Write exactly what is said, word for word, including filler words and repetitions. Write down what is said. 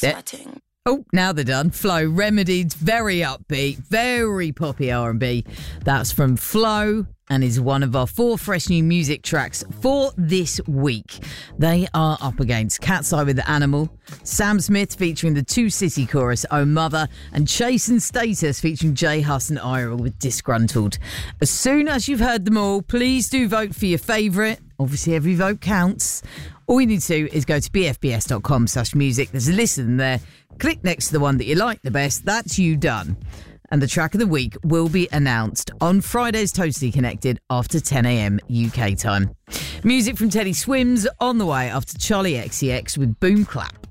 Sweating. Oh, now they're done. Flo, Remedied, very upbeat, very poppy R and B. That's from Flo and is one of our four fresh new music tracks for this week. They are up against Cat's Eye with the Animal, Sam Smith featuring the Two City chorus, Oh Mother, and Chase and Status featuring J Hus and Ira with Disgruntled. As soon as you've heard them all, please do vote for your favourite. Obviously, every vote counts. All you need to do is go to bfbs.com slash music. There's a list of them there. Click next to the one that you like the best. That's you done. And the track of the week will be announced on Friday's Totally Connected after ten a.m. U K time. Music from Teddy Swims on the way after Charlie X C X with Boom Clap.